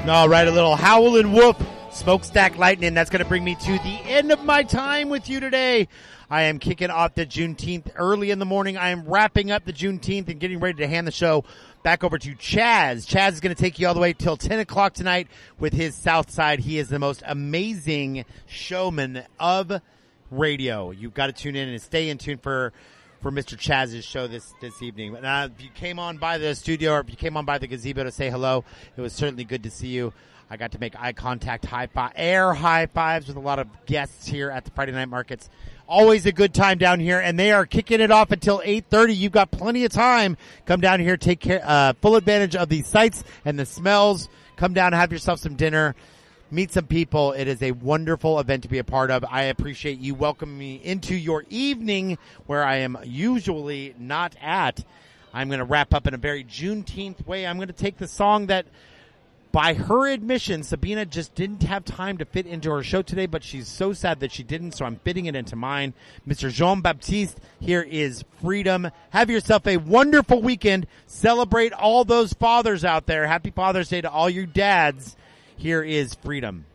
All right, a little Howlin' Wolf, Smokestack Lightning. That's going to bring me to the end of my time with you today. I am kicking off the Juneteenth early in the morning. I am wrapping up the Juneteenth and getting ready to hand the show back over to Chaz. Chaz is going to take you all the way till 10 o'clock tonight with his South Side. He is the most amazing showman of radio. You've got to tune in and stay in tune for Mr. Chaz's show this evening. If you came on by the studio or if you came on by the gazebo to say hello, it was certainly good to see you. I got to make eye contact, high fives with a lot of guests here at the Friday Night Markets. Always a good time down here, and they are kicking it off until 8:30. You've got plenty of time. Come down here, take care, full advantage of these sights and the smells. Come down, have yourself some dinner. Meet some people. It is a wonderful event to be a part of. I appreciate you welcoming me into your evening where I am usually not at. I'm going to wrap up in a very Juneteenth way. I'm going to take the song that, by her admission, Sabina just didn't have time to fit into her show today, but she's so sad that she didn't, so I'm fitting it into mine. Mr. Jean-Baptiste, here is Freedom. Have yourself a wonderful weekend. Celebrate all those fathers out there. Happy Father's Day to all you dads. Here is Freedom.